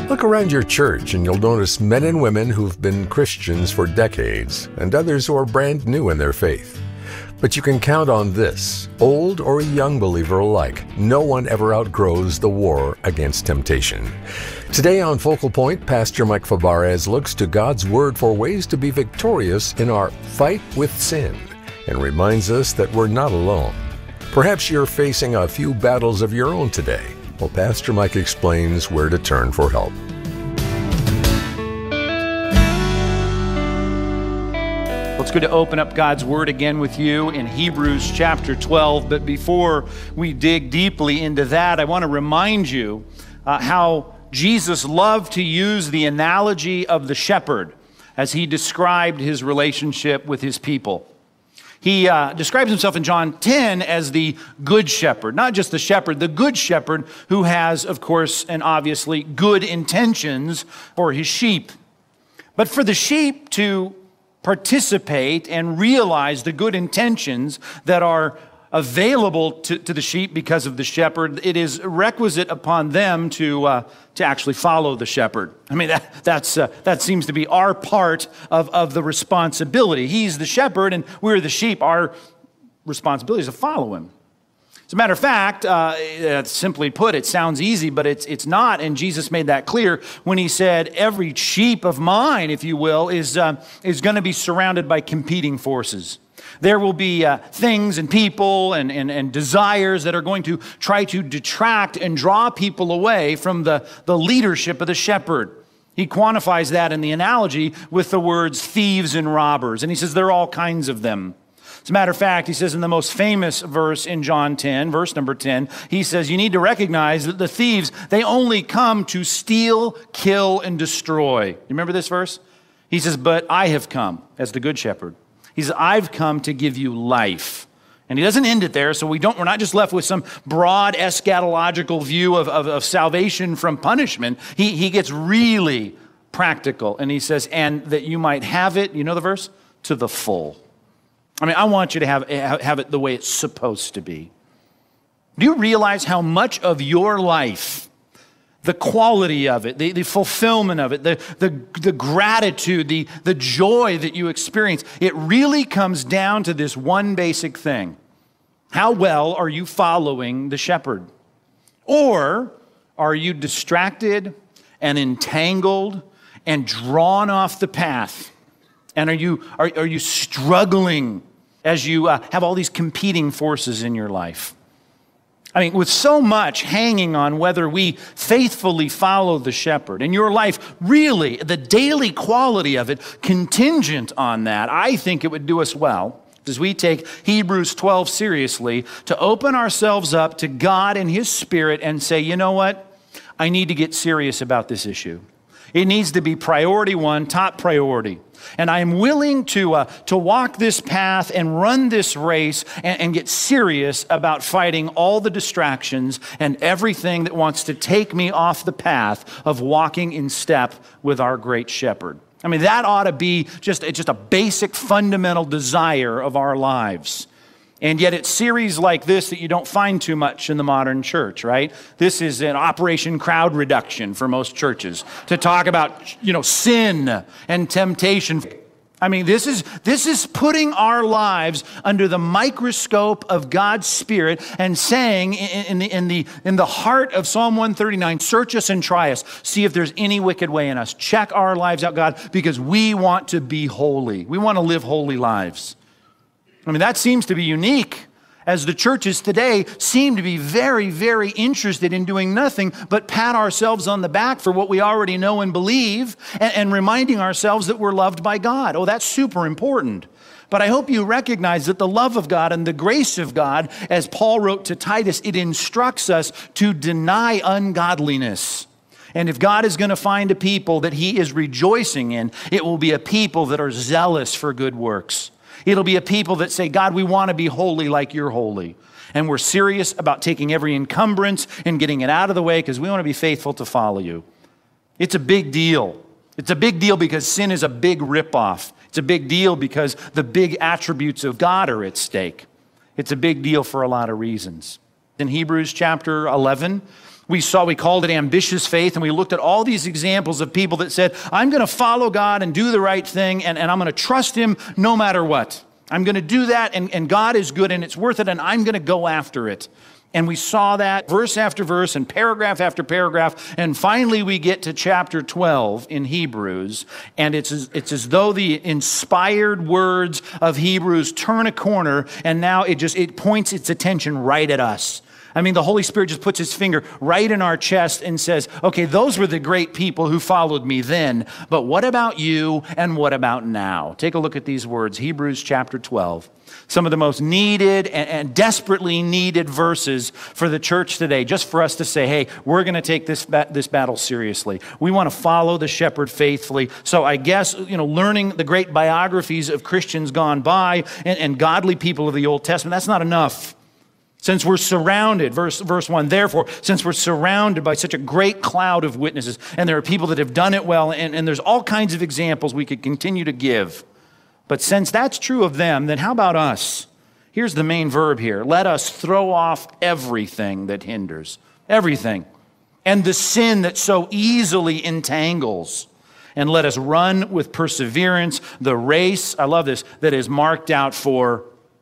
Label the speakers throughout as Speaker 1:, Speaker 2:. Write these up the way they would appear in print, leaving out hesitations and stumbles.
Speaker 1: Look around your church and you'll notice men and women who've been Christians for decades and others who are brand new in their faith. But you can count on this, old or a young believer alike, no one ever outgrows the war against temptation. Today on Focal Point, Pastor Mike Fabarez looks to God's Word for ways to be victorious in our fight with sin and reminds us that we're not alone. Perhaps you're facing a few battles of your own today. Well, Pastor Mike explains where to turn for help.
Speaker 2: It's good to open up God's Word again with you in Hebrews chapter 12. But before we dig deeply into that, I want to remind you how Jesus loved to use the analogy of the shepherd as he described his relationship with his people. He describes himself in John 10 as the good shepherd, not just the shepherd, the good shepherd who has, of course, and obviously good intentions for his sheep. But for the sheep to participate and realize the good intentions that are available to the sheep because of the shepherd, it is requisite upon them to actually follow the shepherd. I mean, that seems to be our part of the responsibility. He's the shepherd and we're the sheep. Our responsibility is to follow him. As a matter of fact, simply put, it sounds easy, but it's not. And Jesus made that clear when he said, every sheep of mine, if you will, is going to be surrounded by competing forces. There will be things and people and desires that are going to try to detract and draw people away from the leadership of the shepherd. He quantifies that in the analogy with the words thieves and robbers. And he says there are all kinds of them. As a matter of fact, he says in the most famous verse in John 10, verse number 10, he says, you need to recognize that the thieves, they only come to steal, kill, and destroy. You remember this verse? He says, but I have come as the good shepherd. He says, I've come to give you life. And he doesn't end it there, so we're not just left with some broad eschatological view of salvation from punishment. He gets really practical, and he says, and that you might have it, you know the verse? To the full. I mean, I want you to have it the way it's supposed to be. Do you realize how much of your life, the quality of it, the fulfillment of it, the gratitude, the joy that you experience, it really comes down to this one basic thing. How well are you following the shepherd? Or are you distracted and entangled and drawn off the path? And are you struggling as you have all these competing forces in your life? I mean, with so much hanging on whether we faithfully follow the shepherd, and your life really, the daily quality of it, contingent on that, I think it would do us well, as we take Hebrews 12 seriously, to open ourselves up to God and His Spirit and say, you know what? I need to get serious about this issue. It needs to be priority one, top priority. And I am willing to walk this path and run this race and get serious about fighting all the distractions and everything that wants to take me off the path of walking in step with our great shepherd. I mean, that ought to be just a basic fundamental desire of our lives. And yet it's series like this that you don't find too much in the modern church, right? This is an Operation Crowd Reduction for most churches to talk about, sin and temptation. I mean, this is putting our lives under the microscope of God's Spirit and saying in the heart of Psalm 139, search us and try us. See if there's any wicked way in us. Check our lives out, God, because we want to be holy. We want to live holy lives. I mean, that seems to be unique, as the churches today seem to be very, very interested in doing nothing but pat ourselves on the back for what we already know and believe and reminding ourselves that we're loved by God. Oh, that's super important. But I hope you recognize that the love of God and the grace of God, as Paul wrote to Titus, it instructs us to deny ungodliness. And if God is going to find a people that He is rejoicing in, it will be a people that are zealous for good works. It'll be a people that say, God, we want to be holy like you're holy. And we're serious about taking every encumbrance and getting it out of the way because we want to be faithful to follow you. It's a big deal. It's a big deal because sin is a big ripoff. It's a big deal because the big attributes of God are at stake. It's a big deal for a lot of reasons. In Hebrews chapter 11, We called it ambitious faith, and we looked at all these examples of people that said, I'm going to follow God and do the right thing, and I'm going to trust him no matter what. I'm going to do that, and God is good, and it's worth it, and I'm going to go after it. And we saw that verse after verse and paragraph after paragraph, and finally we get to chapter 12 in Hebrews, and it's as though the inspired words of Hebrews turn a corner, and now it points its attention right at us. I mean, the Holy Spirit just puts his finger right in our chest and says, okay, those were the great people who followed me then, but what about you and what about now? Take a look at these words, Hebrews chapter 12. Some of the most needed and desperately needed verses for the church today, just for us to say, hey, we're going to take this battle seriously. We want to follow the shepherd faithfully. So I guess, learning the great biographies of Christians gone by and godly people of the Old Testament, that's not enough. Since we're surrounded, verse 1, therefore, since we're surrounded by such a great cloud of witnesses, and there are people that have done it well, and there's all kinds of examples we could continue to give. But since that's true of them, then how about us? Here's the main verb here. Let us throw off everything that hinders, everything, and the sin that so easily entangles, and let us run with perseverance the race, I love this, that is marked out for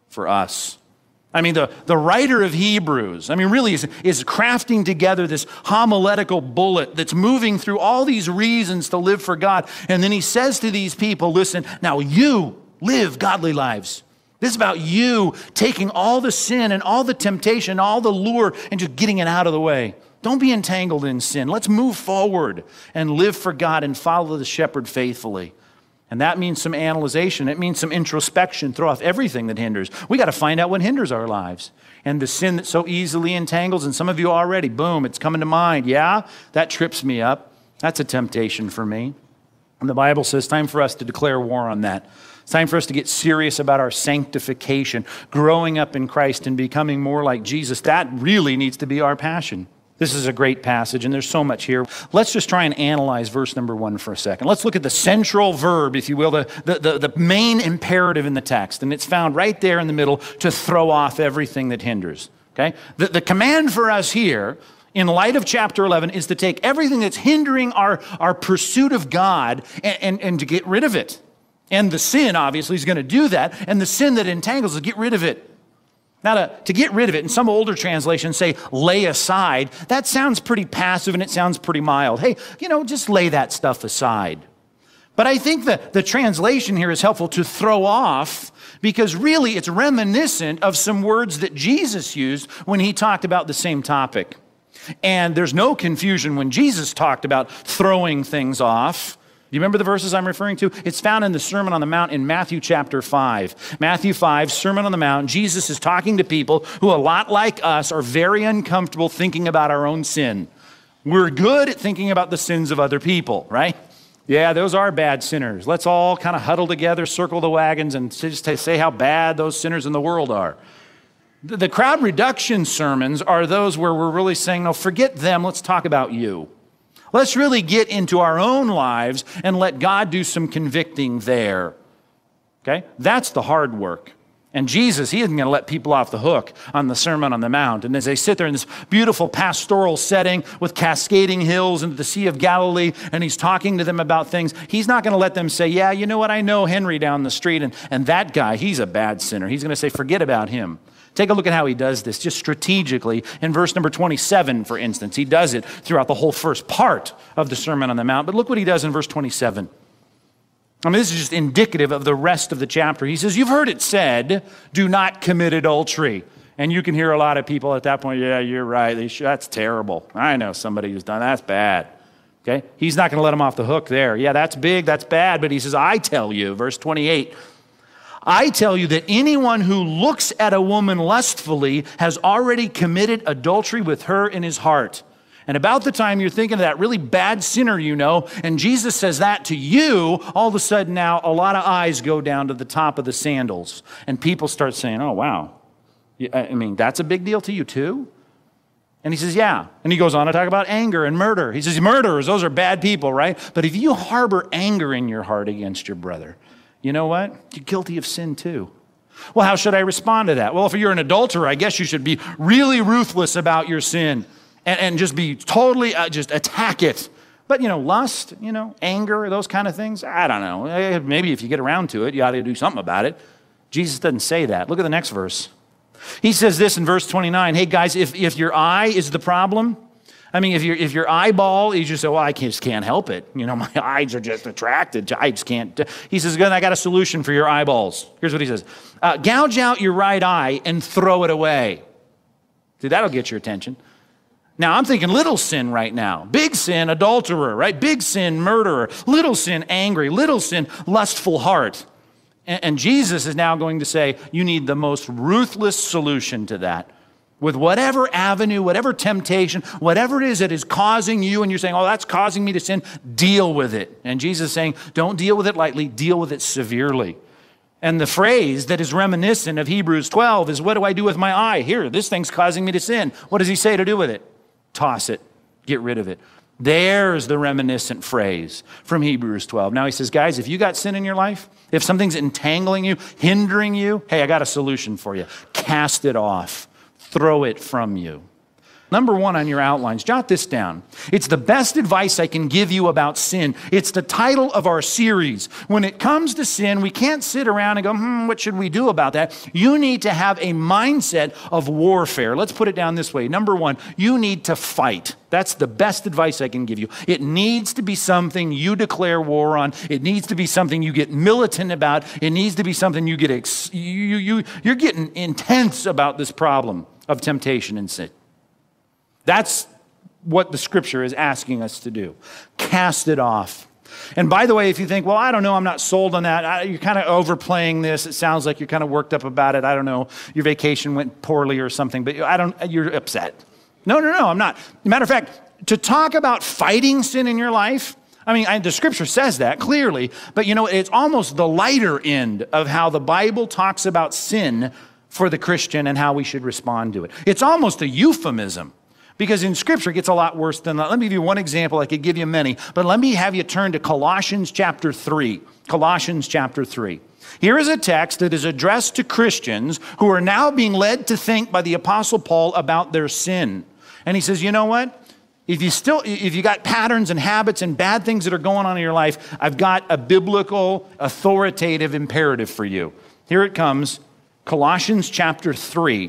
Speaker 2: us. I mean, the writer of Hebrews, really is crafting together this homiletical bullet that's moving through all these reasons to live for God. And then he says to these people, listen, now you live godly lives. This is about you taking all the sin and all the temptation, all the lure, and just getting it out of the way. Don't be entangled in sin. Let's move forward and live for God and follow the shepherd faithfully. And that means some analyzation. It means some introspection. Throw off everything that hinders. We got to find out what hinders our lives. And the sin that so easily entangles, and some of you already, boom, it's coming to mind. Yeah, that trips me up. That's a temptation for me. And the Bible says, time for us to declare war on that. It's time for us to get serious about our sanctification, growing up in Christ and becoming more like Jesus. That really needs to be our passion. This is a great passage, and there's so much here. Let's just try and analyze verse number 1 for a second. Let's look at the central verb, if you will, the main imperative in the text, and it's found right there in the middle, to throw off everything that hinders. Okay? The command for us here, in light of chapter 11, is to take everything that's hindering our pursuit of God and to get rid of it. And the sin, obviously, is going to do that, and the sin that entangles is get rid of it. Now, to get rid of it, and some older translations say lay aside, that sounds pretty passive and it sounds pretty mild. Hey, just lay that stuff aside. But I think that the translation here is helpful, to throw off, because really it's reminiscent of some words that Jesus used when he talked about the same topic. And there's no confusion when Jesus talked about throwing things off. Do you remember the verses I'm referring to? It's found in the Sermon on the Mount in Matthew chapter 5. Matthew 5, Sermon on the Mount. Jesus is talking to people who, a lot like us, are very uncomfortable thinking about our own sin. We're good at thinking about the sins of other people, right? Yeah, those are bad sinners. Let's all kind of huddle together, circle the wagons, and just say how bad those sinners in the world are. The crowd reduction sermons are those where we're really saying, no, forget them, let's talk about you. Let's really get into our own lives and let God do some convicting there. Okay? That's the hard work. And Jesus, he isn't going to let people off the hook on the Sermon on the Mount. And as they sit there in this beautiful pastoral setting with cascading hills and the Sea of Galilee, and he's talking to them about things, he's not going to let them say, yeah, you know what, I know Henry down the street, and that guy, he's a bad sinner. He's going to say, forget about him. Take a look at how he does this, just strategically. In verse number 27, for instance, he does it throughout the whole first part of the Sermon on the Mount. But look what he does in verse 27. This is just indicative of the rest of the chapter. He says, you've heard it said, do not commit adultery. And you can hear a lot of people at that point, yeah, you're right. That's terrible. I know somebody who's done that. That's bad. Okay? He's not going to let them off the hook there. Yeah, that's big, that's bad. But he says, I tell you, verse 28, I tell you that anyone who looks at a woman lustfully has already committed adultery with her in his heart. And about the time you're thinking of that really bad sinner and Jesus says that to you, all of a sudden now a lot of eyes go down to the top of the sandals. And people start saying, oh, wow. That's a big deal to you too? And he says, yeah. And he goes on to talk about anger and murder. He says, murderers, those are bad people, right? But if you harbor anger in your heart against your brother, you know what? You're guilty of sin too. Well, how should I respond to that? Well, if you're an adulterer, I guess you should be really ruthless about your sin and just be totally, just attack it. But, lust, anger, those kind of things, I don't know. Maybe if you get around to it, you ought to do something about it. Jesus doesn't say that. Look at the next verse. He says this in verse 29. Hey, guys, if your eye is the problem, if your eyeball, you just say, well, I just can't help it. My eyes are just attracted. I just can't. He says, I got a solution for your eyeballs. Here's what he says. Gouge out your right eye and throw it away. See, that'll get your attention. Now, I'm thinking little sin right now. Big sin, adulterer, right? Big sin, murderer. Little sin, angry. Little sin, lustful heart. And Jesus is now going to say, you need the most ruthless solution to that. With whatever avenue, whatever temptation, whatever it is that is causing you, and you're saying, oh, that's causing me to sin, deal with it. And Jesus is saying, don't deal with it lightly, deal with it severely. And the phrase that is reminiscent of Hebrews 12 is, what do I do with my eye? Here, this thing's causing me to sin. What does he say to do with it? Toss it. Get rid of it. There's the reminiscent phrase from Hebrews 12. Now he says, guys, if you got sin in your life, if something's entangling you, hindering you, hey, I got a solution for you. Cast it off. Throw it from you. Number one on your outlines, jot this down. It's the best advice I can give you about sin. It's the title of our series. When it comes to sin, we can't sit around and go, what should we do about that? You need to have a mindset of warfare. Let's put it down this way. Number one, you need to fight. That's the best advice I can give you. It needs to be something you declare war on. It needs to be something you get militant about. It needs to be something you get, you're getting intense about this problem of temptation and sin. That's what the scripture is asking us to do. Cast it off. And by the way, if you think, well, I don't know, I'm not sold on that. You're kind of overplaying this. It sounds like you're kind of worked up about it. I don't know, your vacation went poorly or something, but you're upset. No, I'm not. Matter of fact, to talk about fighting sin in your life, the scripture says that clearly, but it's almost the lighter end of how the Bible talks about sin for the Christian and how we should respond to it. It's almost a euphemism. Because in Scripture, it gets a lot worse than that. Let me give you one example. I could give you many. But let me have you turn to Colossians chapter 3. Colossians chapter 3. Here is a text that is addressed to Christians who are now being led to think by the Apostle Paul about their sin. And he says, you know what? If you got patterns and habits and bad things that are going on in your life, I've got a biblical, authoritative imperative for you. Here it comes, Colossians chapter 3.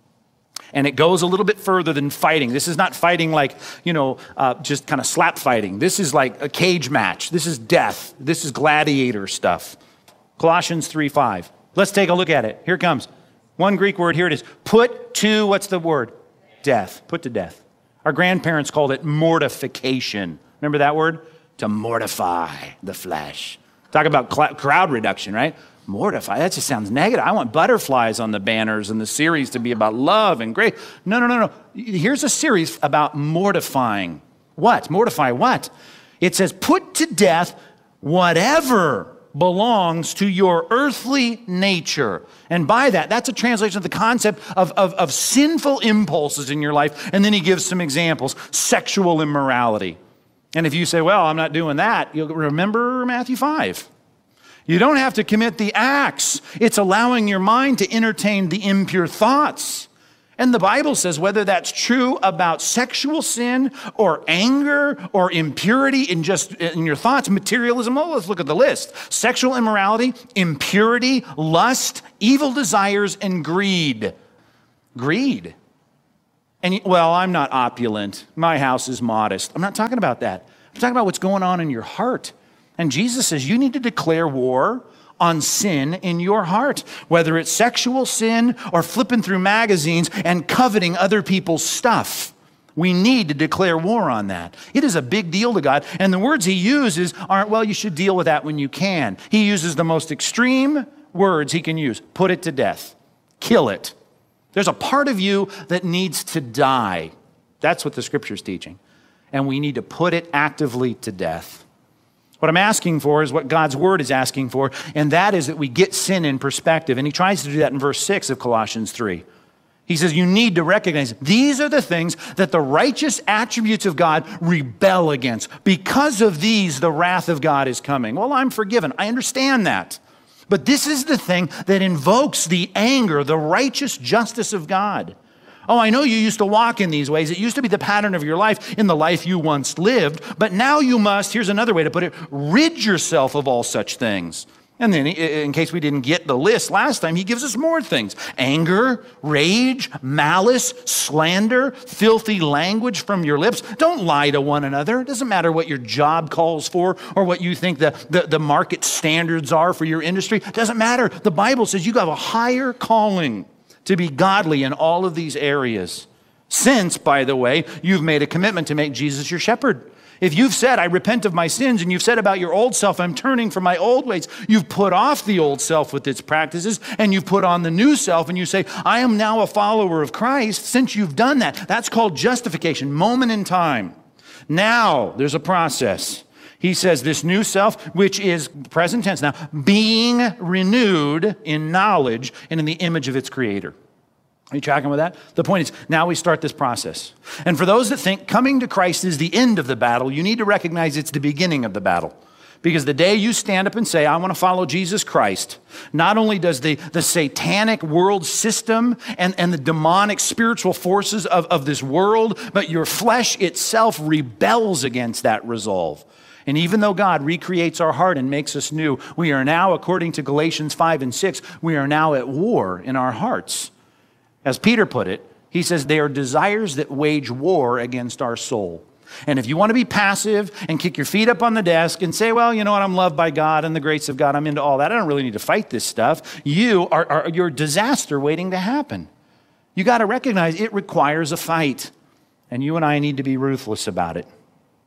Speaker 2: And it goes a little bit further than fighting. This is not fighting like, just kind of slap fighting. This is like a cage match. This is death. This is gladiator stuff. Colossians 3:5. Let's take a look at it. Here it comes. One Greek word, here it is. Put to, what's the word? Death. Put to death. Our grandparents called it mortification. Remember that word? To mortify the flesh. Talk about crowd reduction, right? Mortify, that just sounds negative. I want butterflies on the banners and the series to be about love and grace. No. Here's a series about mortifying. What? Mortify what? It says, put to death whatever belongs to your earthly nature. And by that, that's a translation of the concept of sinful impulses in your life. And then he gives some examples. Sexual immorality. And if you say, well, I'm not doing that, you'll remember Matthew 5. You don't have to commit the acts. It's allowing your mind to entertain the impure thoughts. And the Bible says whether that's true about sexual sin or anger or impurity in your thoughts, materialism, let's look at the list. Sexual immorality, impurity, lust, evil desires, and greed. Greed. And, well, I'm not opulent. My house is modest. I'm not talking about that. I'm talking about what's going on in your heart. And Jesus says you need to declare war on sin in your heart, whether it's sexual sin or flipping through magazines and coveting other people's stuff. We need to declare war on that. It is a big deal to God. And the words he uses aren't, well, you should deal with that when you can. He uses the most extreme words he can use. Put it to death. Kill it. There's a part of you that needs to die. That's what the scripture's teaching. And we need to put it actively to death. What I'm asking for is what God's word is asking for, and that is that we get sin in perspective. And he tries to do that in verse 6 of Colossians 3. He says you need to recognize these are the things that the righteous attributes of God rebel against. Because of these, the wrath of God is coming. Well, I'm forgiven. I understand that. But this is the thing that invokes the anger, the righteous justice of God. Oh, I know you used to walk in these ways. It used to be the pattern of your life in the life you once lived, but now you must, here's another way to put it, rid yourself of all such things. And then, in case we didn't get the list last time, he gives us more things. Anger, rage, malice, slander, filthy language from your lips. Don't lie to one another. It doesn't matter what your job calls for or what you think the market standards are for your industry. It doesn't matter. The Bible says you have a higher calling to be godly in all of these areas. Since, by the way, you've made a commitment to make Jesus your shepherd. If you've said, I repent of my sins, and you've said about your old self, I'm turning from my old ways, you've put off the old self with its practices, and you've put on the new self, and you say, I am now a follower of Christ. Since you've done that, that's called justification, moment in time. Now, there's a process. He says this new self, which is present tense now, being renewed in knowledge and in the image of its creator. Are you tracking with that? The point is, now we start this process. And for those that think coming to Christ is the end of the battle, you need to recognize it's the beginning of the battle. Because the day you stand up and say, I want to follow Jesus Christ, not only does the satanic world system and the demonic spiritual forces of this world, but your flesh itself rebels against that resolve. And even though God recreates our heart and makes us new, we are now, according to Galatians 5 and 6, we are now at war in our hearts. As Peter put it, he says, they are desires that wage war against our soul. And if you want to be passive and kick your feet up on the desk and say, well, you know what, I'm loved by God and the grace of God, I'm into all that, I don't really need to fight this stuff, you're a disaster waiting to happen. You got to recognize it requires a fight. And you and I need to be ruthless about it.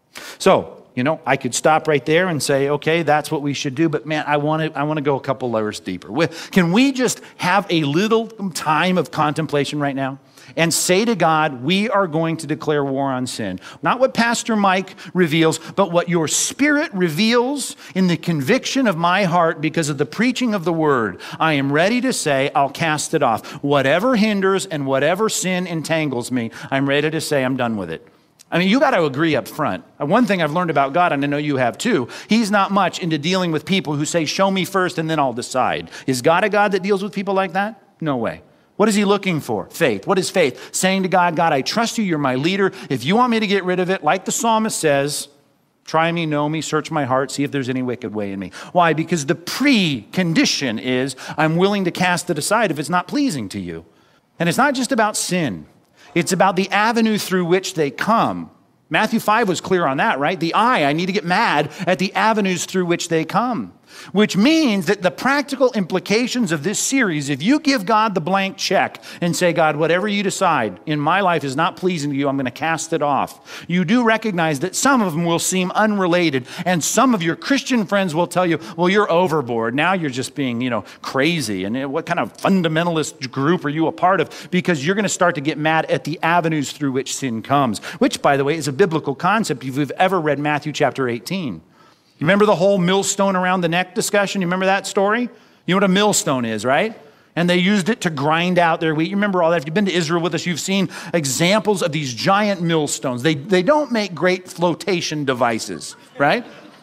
Speaker 2: So, I could stop right there and say, okay, that's what we should do. But man, I want to go a couple layers deeper. Can we just have a little time of contemplation right now and say to God, we are going to declare war on sin? Not what Pastor Mike reveals, but what your Spirit reveals in the conviction of my heart because of the preaching of the word. I am ready to say, I'll cast it off. Whatever hinders and whatever sin entangles me, I'm ready to say I'm done with it. I mean, you got to agree up front. One thing I've learned about God, and I know you have too, he's not much into dealing with people who say, show me first and then I'll decide. Is God a God that deals with people like that? No way. What is he looking for? Faith. What is faith? Saying to God, God, I trust you, you're my leader. If you want me to get rid of it, like the psalmist says, try me, know me, search my heart, see if there's any wicked way in me. Why? Because the precondition is I'm willing to cast it aside if it's not pleasing to you. And it's not just about sin. It's about the avenue through which they come. Matthew 5 was clear on that, right? I need to get mad at the avenues through which they come. Which means that the practical implications of this series, if you give God the blank check and say, God, whatever you decide in my life is not pleasing to you, I'm going to cast it off. You do recognize that some of them will seem unrelated, and some of your Christian friends will tell you, well, you're overboard. Now you're just being, crazy. And what kind of fundamentalist group are you a part of? Because you're going to start to get mad at the avenues through which sin comes, which, by the way, is a biblical concept if you've ever read Matthew chapter 18. You remember the whole millstone around the neck discussion? You remember that story? You know what a millstone is, right? And they used it to grind out their wheat. You remember all that. If you've been to Israel with us, you've seen examples of these giant millstones. They don't make great flotation devices, right?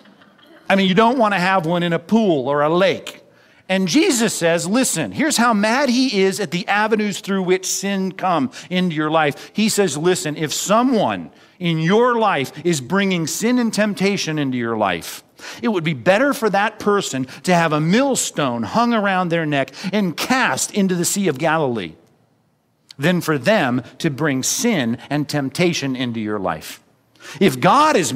Speaker 2: I mean, you don't want to have one in a pool or a lake. And Jesus says, listen, here's how mad he is at the avenues through which sin come into your life. He says, listen, if someone in your life is bringing sin and temptation into your life, it would be better for that person to have a millstone hung around their neck and cast into the Sea of Galilee than for them to bring sin and temptation into your life. If God is